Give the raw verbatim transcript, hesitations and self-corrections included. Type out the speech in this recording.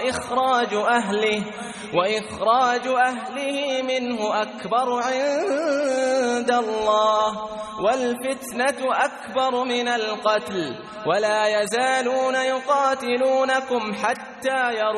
وإخراج أهله وإخراج أهله منه أكبر عند الله والفتنة أكبر من القتل ولا يزالون يقاتلونكم حتى يروا